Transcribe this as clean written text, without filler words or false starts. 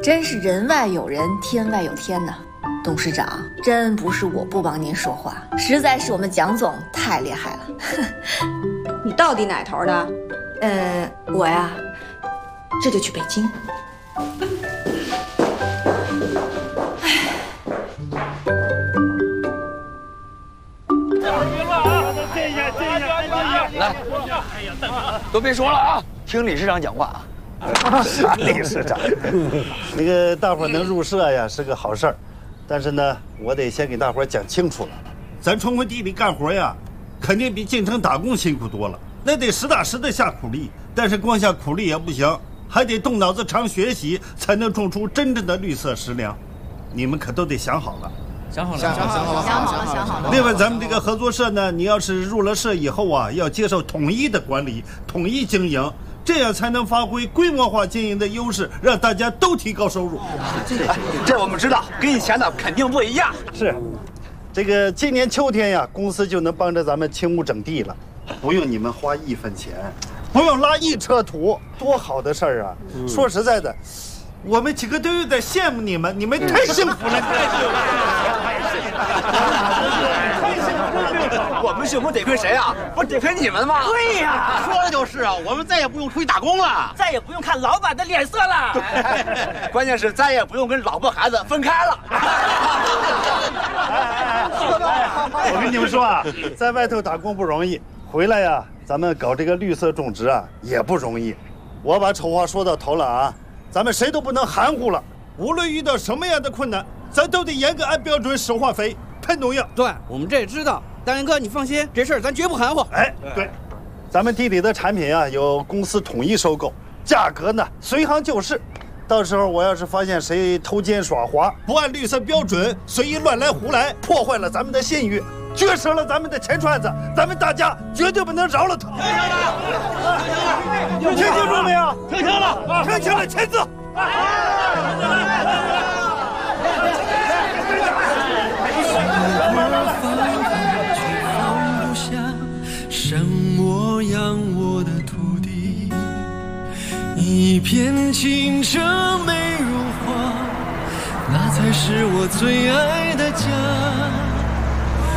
真是人外有人，天外有天呐！董事长，真不是我不帮您说话，实在是我们蒋总太厉害了。 你到底哪头的？ 我呀，这就去北京。 来，都别说了啊，听理事长讲话啊。 啥理事长？那个大伙能入社呀是个好事儿，但是呢，我得先给大伙讲清楚了。咱冲回地里干活呀，肯定比进城打工辛苦多了，那得实打实的下苦力。但是光下苦力也不行，还得动脑子、常学习，才能种出真正的绿色食粮。你们可都得想好了。想好了。另外，咱们这个合作社呢，你要是入了社以后啊，要接受统一的管理、统一经营，这样才能发挥规模化经营的优势，让大家都提高收入。 这我们知道，跟以前的肯定不一样。 是，这个今年秋天呀，公司就能帮着咱们清污整地了，不用你们花1分钱，不用拉1车土，多好的事儿啊！说实在的，我们几个都有点羡慕你们，你们太幸福了，太幸福了。 我们幸福得亏谁啊？不是得亏你们吗？ 对呀，说的就是啊，我们再也不用出去打工了，再也不用看老板的脸色了。 关键是再也不用跟老婆孩子分开了。 我跟你们说啊，在外头打工不容易，回来呀，咱们搞这个绿色种植啊也不容易。我把丑话说到头了啊，咱们谁都不能含糊了。无论遇到什么样的困难，咱都得严格按标准使化肥、喷农药。 对，我们这也知道。大元哥，你放心，这事儿咱绝不含糊。 哎，对，咱们地里的产品啊，由公司统一收购，价格呢随行就市。到时候我要是发现谁偷奸耍滑，不按绿色标准，随意乱来胡来，破坏了咱们的信誉，撅折了咱们的钱串子，咱们大家绝对不能饶了他。听清楚没有？听清了，听清了，签字。 像我养我的土地，一片清澈美如画，那才是我最爱的家。